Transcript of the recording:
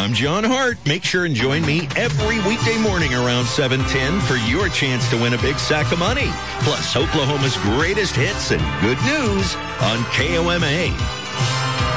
I'm John Hart. Make sure and join me every weekday morning around 7:10 for your chance to win a big sack of money. Plus, Oklahoma's greatest hits and good news on KOMA.